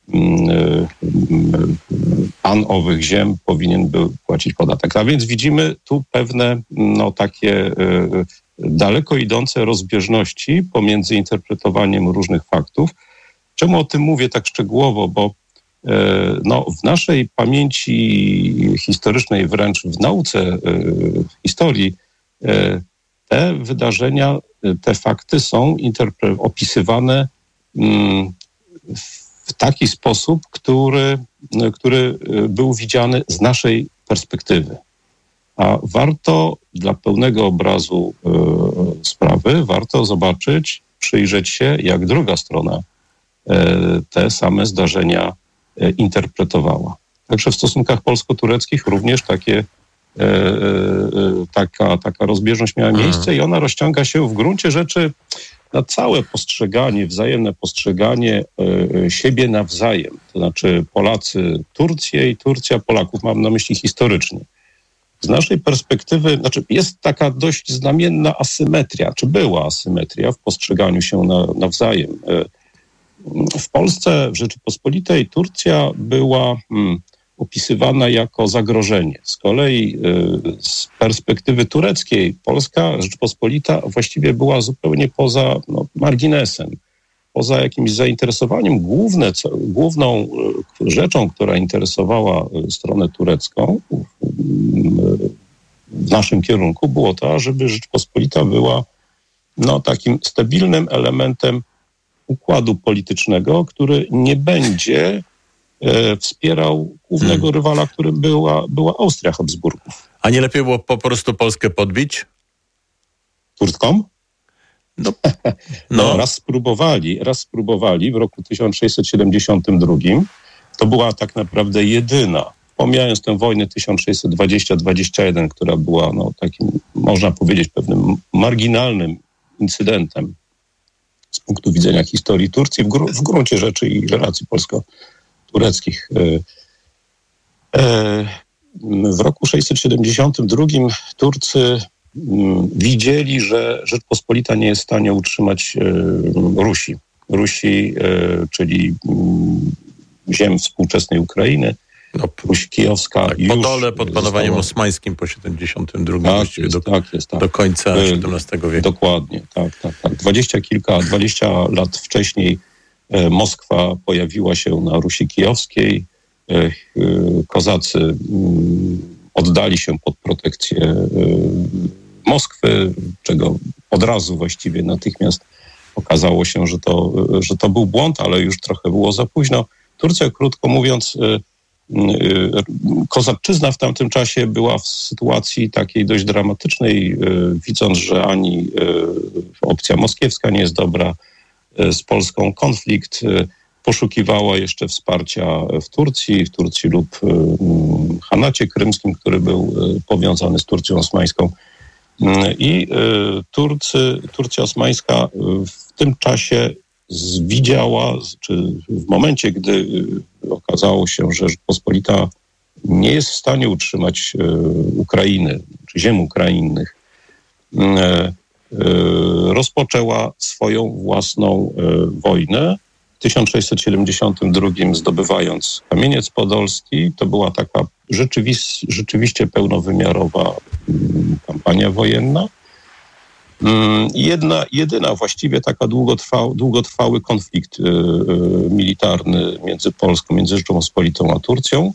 pan owych ziem powinien był płacić podatek. A więc widzimy tu pewne takie daleko idące rozbieżności pomiędzy interpretowaniem różnych faktów. Czemu o tym mówię tak szczegółowo? Bo w naszej pamięci historycznej, wręcz w nauce historii, te wydarzenia, te fakty są opisywane w taki sposób, który był widziany z naszej perspektywy. A warto dla pełnego obrazu sprawy, warto zobaczyć, przyjrzeć się, jak druga strona te same zdarzenia interpretowała. Także w stosunkach polsko-tureckich również taka rozbieżność miała miejsce i ona rozciąga się w gruncie rzeczy na całe postrzeganie, wzajemne postrzeganie siebie nawzajem. To znaczy Polacy Turcję i Turcja Polaków, mam na myśli historycznie. Z naszej perspektywy, jest taka dość znamienna asymetria, czy była asymetria w postrzeganiu się nawzajem. W Polsce, w Rzeczypospolitej, Turcja była opisywana jako zagrożenie. Z kolei z perspektywy tureckiej Polska, Rzeczypospolita właściwie była zupełnie poza marginesem, poza jakimś zainteresowaniem. Główną rzeczą, która interesowała stronę turecką w naszym kierunku, było to, żeby Rzeczypospolita była takim stabilnym elementem układu politycznego, który nie będzie wspierał głównego rywala, którym była Austria Habsburgów. A nie lepiej było po prostu Polskę podbić? Turkom? Raz spróbowali w roku 1672. To była tak naprawdę jedyna pomijając tę wojnę 1620-21, która była takim, można powiedzieć, pewnym marginalnym incydentem z punktu widzenia historii Turcji, w gruncie rzeczy i relacji polsko-tureckich. W roku 672 Turcy widzieli, że Rzeczpospolita nie jest w stanie utrzymać Rusi, czyli ziem współczesnej Ukrainy, Ruś kijowska. Tak, Podole pod panowaniem osmańskim po 72 do końca XVII wieku. Dokładnie, tak. 20 lat wcześniej Moskwa pojawiła się na Rusi kijowskiej. Kozacy oddali się pod protekcję Moskwy, czego od razu właściwie natychmiast okazało się, że to był błąd, ale już trochę było za późno. Turcja, krótko mówiąc, kozaczyzna w tamtym czasie była w sytuacji takiej dość dramatycznej, widząc, że ani opcja moskiewska nie jest dobra z Polską, konflikt, poszukiwała jeszcze wsparcia w Turcji lub Hanacie krymskim, który był powiązany z Turcją osmańską. I Turcja osmańska w tym czasie widziała, czy w momencie, gdy okazało się, że Rzeczpospolita nie jest w stanie utrzymać Ukrainy, czy ziem ukrainnych, rozpoczęła swoją własną wojnę. W 1672 zdobywając Kamieniec Podolski, to była taka rzeczywiście pełnowymiarowa kampania wojenna. Jedyna właściwie taka długotrwały konflikt militarny między Polską, między Rzecząpospolitą a Turcją.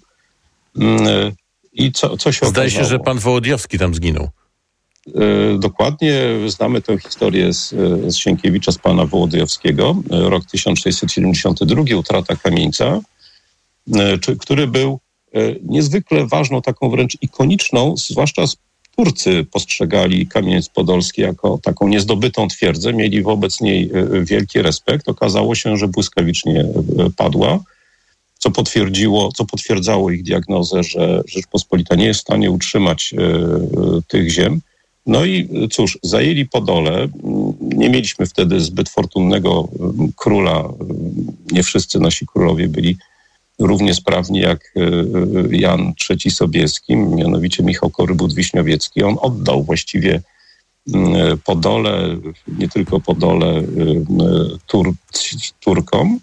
I co się okazało? Zdaje się, że pan Wołodyjowski tam zginął. Dokładnie, znamy tę historię z Sienkiewicza, z pana Wołodyjowskiego, rok 1672, utrata Kamieńca, który był niezwykle ważną, taką wręcz ikoniczną, zwłaszcza Turcy postrzegali Kamieniec Podolski jako taką niezdobytą twierdzę, mieli wobec niej wielki respekt. Okazało się, że błyskawicznie padła, co potwierdzało ich diagnozę, że Rzeczpospolita nie jest w stanie utrzymać tych ziem. No i cóż, zajęli Podole. Nie mieliśmy wtedy zbyt fortunnego króla. Nie wszyscy nasi królowie byli równie sprawni jak Jan III Sobieski, mianowicie Michał Korybut-Wiśniowiecki. On oddał właściwie Podole, nie tylko Podole, Turkom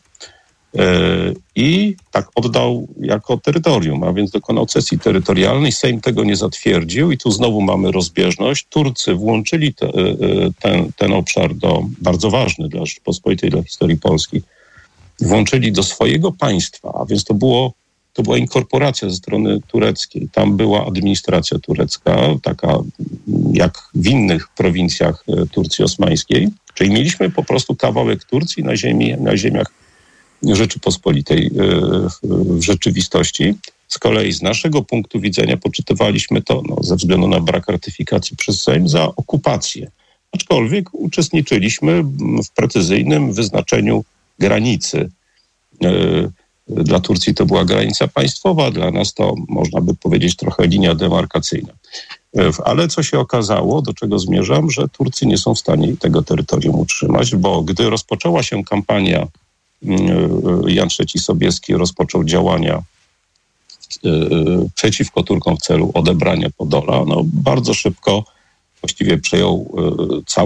i tak oddał jako terytorium, a więc dokonał cesji terytorialnej. Sejm tego nie zatwierdził i tu znowu mamy rozbieżność. Turcy włączyli ten obszar bardzo ważny dla Rzeczypospolitej, dla historii Polski, włączyli do swojego państwa, a więc to była inkorporacja ze strony tureckiej. Tam była administracja turecka, taka jak w innych prowincjach Turcji osmańskiej. Czyli mieliśmy po prostu kawałek Turcji na ziemiach Rzeczypospolitej w rzeczywistości. Z kolei z naszego punktu widzenia poczytywaliśmy to ze względu na brak ratyfikacji przez Sejm za okupację. Aczkolwiek uczestniczyliśmy w precyzyjnym wyznaczeniu granicy. Dla Turcji to była granica państwowa, dla nas to, można by powiedzieć, trochę linia demarkacyjna. Ale co się okazało, do czego zmierzam, że Turcy nie są w stanie tego terytorium utrzymać, bo gdy rozpoczęła się kampania, Jan III Sobieski rozpoczął działania przeciwko Turkom w celu odebrania Podola, bardzo szybko właściwie przejął cały